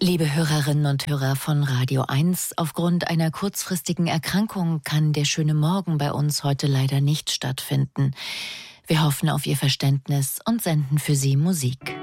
Liebe Hörerinnen und Hörer von Radio 1, aufgrund einer kurzfristigen Erkrankung kann der schöne Morgen bei uns heute leider nicht stattfinden. Wir hoffen auf Ihr Verständnis und senden für Sie Musik.